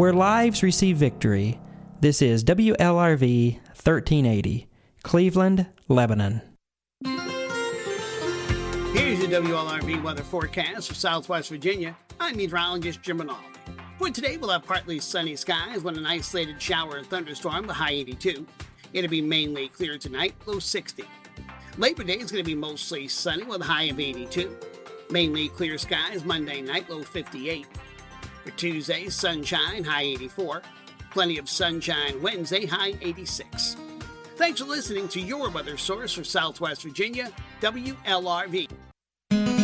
where lives receive victory. This is WLRV 1380, Cleveland, Lebanon. Here's your WLRV weather forecast for Southwest Virginia. I'm meteorologist Jim Rinaldi. For today, we'll have partly sunny skies with an isolated shower and thunderstorm, the high 82. It'll be mainly clear tonight, low 60. Labor Day is going to be mostly sunny with a high of 82. Mainly clear skies Monday night, low 58. For Tuesday, sunshine, high 84. Plenty of sunshine Wednesday, high 86. Thanks for listening to your weather source for Southwest Virginia, WLRV.